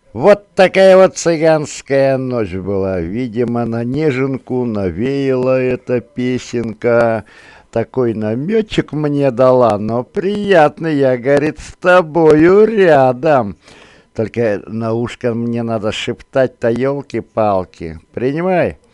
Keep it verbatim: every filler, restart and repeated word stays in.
Вот такая вот цыганская ночь была. Видимо, на неженку навеяла эта песенка. Такой наметчик мне дала, но приятный я, говорит, с тобою рядом. Только на ушко мне надо шептать-то, елки-палки. Принимай.